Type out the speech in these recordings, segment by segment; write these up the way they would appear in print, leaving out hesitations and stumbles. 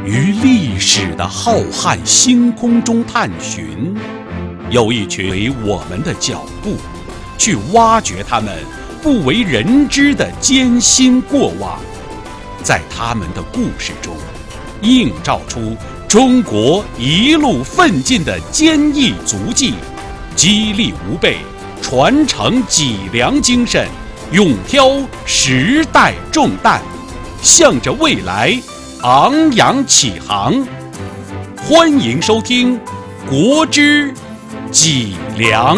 于历史的浩瀚星空中探寻，有一群为我们的脚步，去挖掘他们不为人知的艰辛过往，在他们的故事中，映照出中国一路奋进的坚毅足迹，激励吾辈传承脊梁精神，勇挑时代重担，向着未来昂扬起航。欢迎收听《国之脊梁》。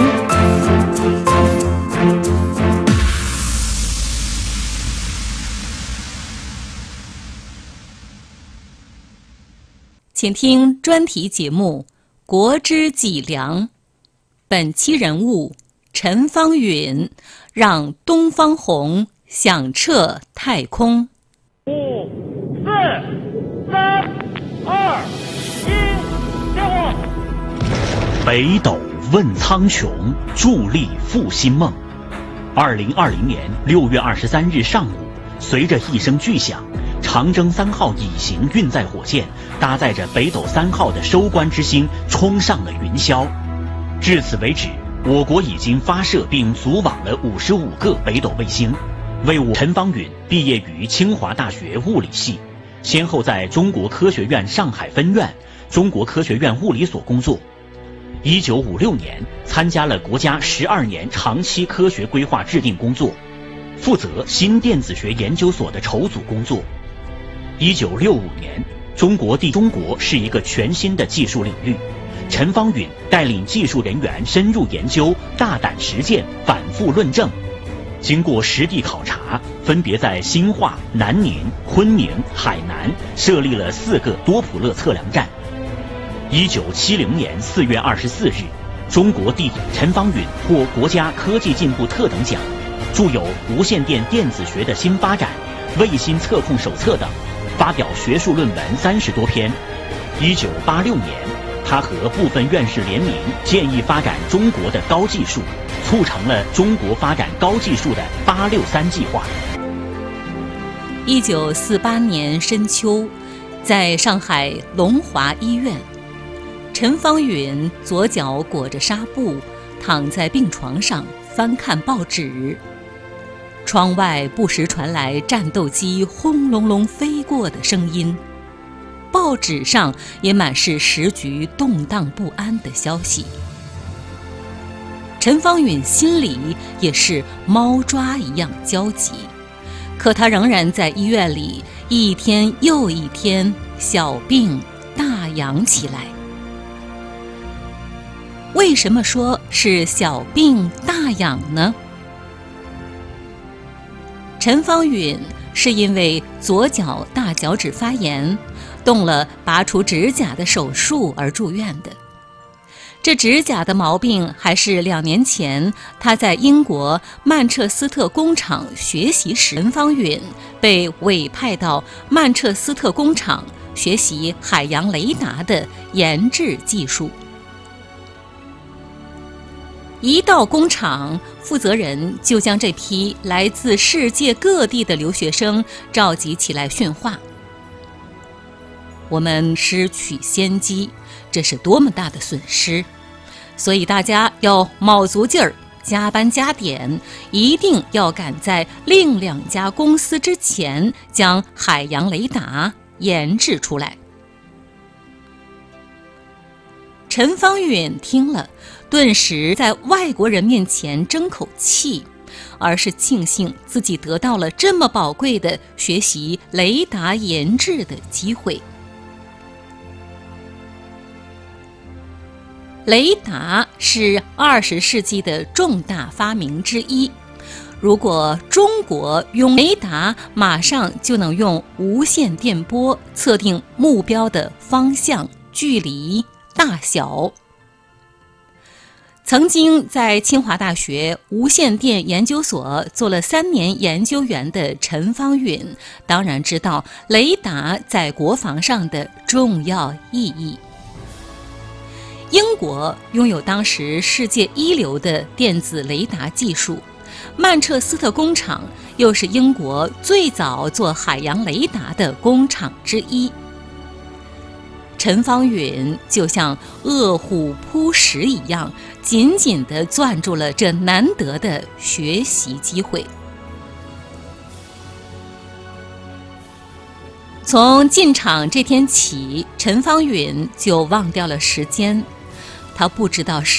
请听专题节目《国之脊梁》，本期人物陈方允，让东方红响彻太空。 5、4、3、2、1，点火！ 北斗问苍穹，伫立复兴梦。2020年6月23日上午，随着一声巨响，长征3号乙型运载火箭搭载着北斗3号的收官之星冲上了云霄。至此为止，我国已经发射并组网了55个北斗卫星。为我陈方允毕业于清华大学物理系，先后在中国科学院上海分院、中国科学院物理所工作。1956年参加了国家12年长期科学规划制定工作，负责新电子学研究所的筹组工作。1965年，中国是一个全新的技术领域，陈方允带领技术人员深入研究，大胆实践，反复论证。经过实地考察，分别在兴化、南宁、昆明、海南设立了4个多普勒测量站。1970年4月24日，中国第一陈方允获国家科技进步特等奖，著有《无线电电子学的新发展》《卫星测控手册》等，发表学术论文30多篇。1986年，他和部分院士联名，建议发展中国的高技术，促成了中国发展高技术的863计划。 1948年深秋，在上海龙华医院，陈方允左脚裹着纱布，躺在病床上翻看报纸。窗外不时传来战斗机轰隆隆飞过的声音，报纸上也满是时局动荡不安的消息。陈方允心里也是猫抓一样焦急，可他仍然在医院里一天又一天小病大养起来。为什么说是小病大养呢？陈方允是因为左脚大脚趾发炎，动了拔除指甲的手术而住院的。这指甲的毛病还是2年前他在英国曼彻斯特工厂学习时，陈方允被委派到曼彻斯特工厂学习海洋雷达的研制技术。一到工厂，负责人就将这批来自世界各地的留学生召集起来训话。我们失去先机，这是多么大的损失！所以大家要卯足劲儿，加班加点，一定要赶在另2家公司之前将海洋雷达研制出来。陈方允听了，顿时在外国人面前争口气，而是庆幸自己得到了这么宝贵的学习雷达研制的机会。雷达是20世纪的重大发明之一。如果中国用雷达，马上就能用无线电波测定目标的方向、距离、大小。曾经在清华大学无线电研究所做了3年研究员的陈方允，当然知道雷达在国防上的重要意义。英国拥有当时世界一流的电子雷达技术，曼彻斯特工厂又是英国最早做海洋雷达的工厂之一。 陈方允就像饿虎扑食一样，紧紧地攥住了这难得的学习机会。从进场这天起，陈方允就忘掉了时间，他不知道